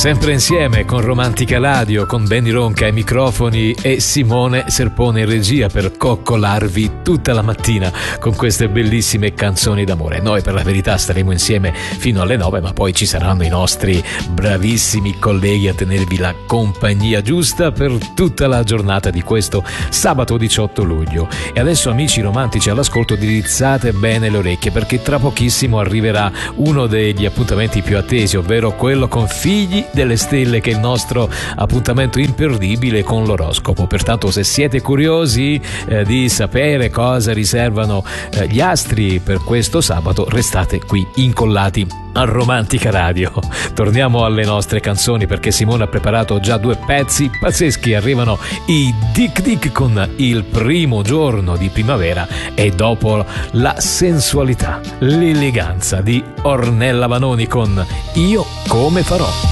Sempre insieme con Romantica Radio, con Benny Ronca ai microfoni e Simone Serpone in regia per coccolarvi tutta la mattina con queste bellissime canzoni d'amore. Noi per la verità staremo insieme fino alle 9, ma poi ci saranno i nostri bravissimi colleghi a tenervi la compagnia giusta per tutta la giornata di questo sabato 18 luglio. E adesso, amici romantici all'ascolto, dirizzate bene le orecchie, perché tra pochissimo arriverà uno degli appuntamenti più attesi, ovvero quello con Figli delle Stelle, che è il nostro appuntamento imperdibile con l'oroscopo. Pertanto, se siete curiosi di sapere cosa riservano gli astri per questo sabato, restate qui incollati a Romantica Radio. Torniamo alle nostre canzoni, perché Simone ha preparato già 2 pezzi pazzeschi. Arrivano i Dic Dic con Il primo giorno di primavera, e dopo la sensualità, l'eleganza di Ornella Vanoni con Io come farò.